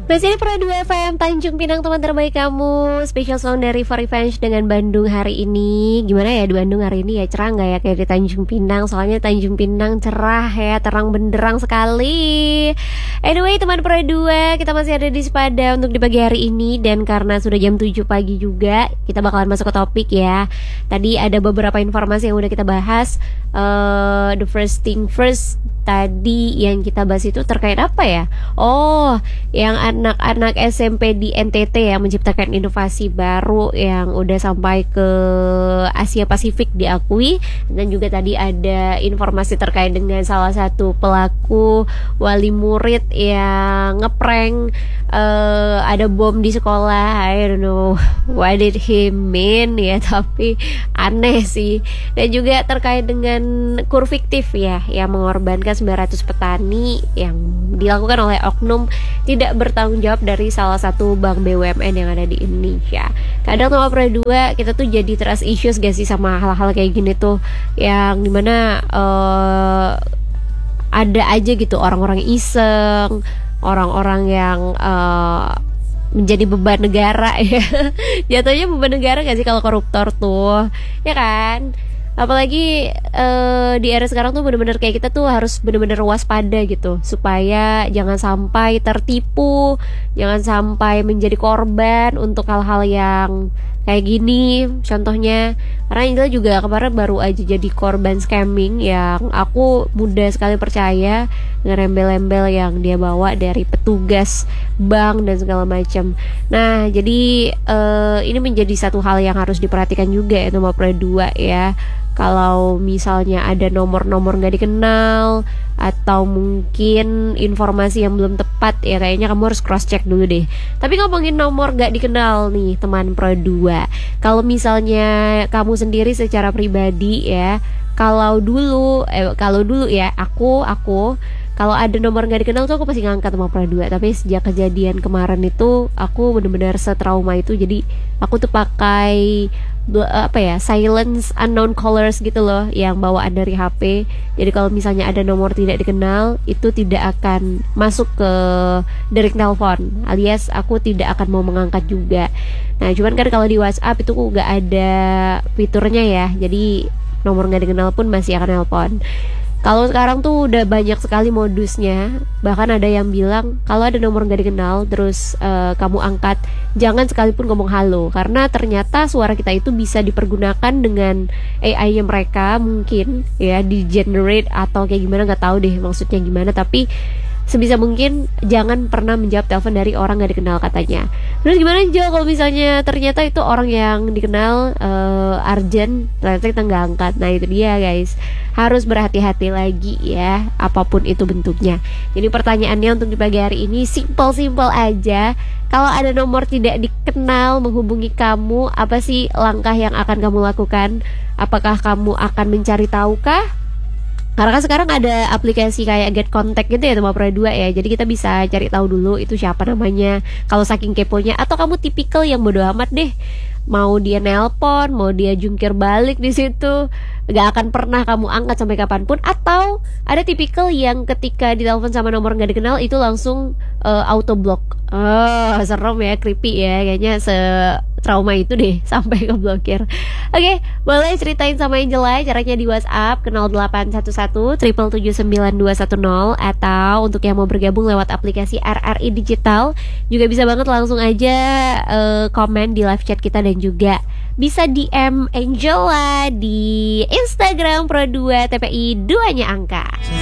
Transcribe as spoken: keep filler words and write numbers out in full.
Masih di Pro dua F M Tanjung Pinang, teman terbaik kamu. Special song dari For Revenge dengan Bandung hari ini. Gimana ya di Bandung hari ini ya, cerah nggak ya kayak di Tanjung Pinang? Soalnya Tanjung Pinang cerah ya, terang benderang sekali. Anyway teman Pro dua, kita masih ada di Sepada untuk di pagi hari ini. Dan karena sudah jam tujuh pagi juga, kita bakalan masuk ke topik ya. Tadi ada beberapa informasi yang udah kita bahas. uh, The first thing first, tadi yang kita bahas itu terkait apa ya? Oh, yang anak-anak S M P di N T T yang menciptakan inovasi baru yang udah sampai ke Asia Pasifik diakui. Dan juga tadi ada informasi terkait dengan salah satu pelaku wali murid yang ngeprank uh, ada bom di sekolah. I don't know what did he mean ya, tapi aneh sih. Dan juga terkait dengan kur fiktif ya, yang mengorbankan sembilan ratus petani yang dilakukan oleh oknum tidak bertanggung jawab dari salah satu bank B U M N yang ada di Indonesia. Kadang sama Pro dua kita tuh jadi trust issues gak sih sama hal-hal kayak gini tuh, yang dimana uh, ada aja gitu orang-orang iseng, orang-orang yang uh, menjadi beban negara ya. Jatuhnya beban negara gak sih kalau koruptor tuh, ya kan? Apalagi uh, di era sekarang tuh bener-bener kayak kita tuh harus bener-bener waspada gitu, supaya jangan sampai tertipu, jangan sampai menjadi korban untuk hal-hal yang kayak gini. Contohnya, karena Angela juga kemarin baru aja jadi korban scamming yang aku mudah sekali percaya dengan embel-embel yang dia bawa dari petugas bank dan segala macam. Nah, jadi uh, ini menjadi satu hal yang harus diperhatikan juga ya sama Pro dua ya. Kalau misalnya ada nomor-nomor gak dikenal atau mungkin informasi yang belum tepat, ya kayaknya kamu harus cross check dulu deh. Tapi ngomongin nomor gak dikenal nih teman Pro dua, kalau misalnya kamu sendiri secara pribadi ya, kalau dulu eh, kalau dulu ya aku aku kalau ada nomor gak dikenal tuh aku pasti ngangkat sama Pro dua. Tapi sejak kejadian kemarin itu aku benar-benar setrauma itu. Jadi aku tuh pakai apa ya, silence unknown callers gitu loh, yang bawaan dari H P. Jadi kalau misalnya ada nomor tidak dikenal, itu tidak akan masuk ke direct telepon, alias aku tidak akan mau mengangkat juga. Nah cuman kan kalau di WhatsApp itu gak ada fiturnya ya, jadi nomor gak dikenal pun masih akan nelpon. Kalau sekarang tuh udah banyak sekali modusnya. Bahkan ada yang bilang kalau ada nomor gak dikenal terus uh, kamu angkat, jangan sekalipun ngomong halo, karena ternyata suara kita itu bisa dipergunakan dengan A I-nya mereka mungkin ya, di generate atau kayak gimana, gak tahu deh maksudnya gimana. Tapi sebisa mungkin jangan pernah menjawab telepon dari orang gak dikenal katanya. Terus gimana Jo kalau misalnya ternyata itu orang yang dikenal uh, urgent, ternyata kita nggak angkat? Nah itu dia guys, harus berhati-hati lagi ya, apapun itu bentuknya. Jadi pertanyaannya untuk di pagi hari ini simple-simple aja. Kalau ada nomor tidak dikenal menghubungi kamu, apa sih langkah yang akan kamu lakukan? Apakah kamu akan mencari tahu kah? Karena kan sekarang ada aplikasi kayak Get Contact gitu ya sama Pro dua ya. Jadi kita bisa cari tahu dulu itu siapa namanya, kalau saking keponya. Atau kamu tipikal yang bodo amat deh, mau dia nelpon, mau dia jungkir balik di situ, gak akan pernah kamu angkat sampai kapanpun. Atau ada tipikal yang ketika ditelepon sama nomor gak dikenal itu langsung uh, auto block. Oh, serem ya, creepy ya. Kayaknya se trauma itu deh sampai keblokir. Oke, boleh ceritain sama Angela caranya di WhatsApp ke nol delapan satu satu tujuh tujuh tujuh sembilan dua satu nol. Atau untuk yang mau bergabung lewat aplikasi R R I Digital juga bisa banget langsung aja uh, komen di live chat kita. Dan juga bisa D M Angela di Instagram Pro dua T P I dua nya angka.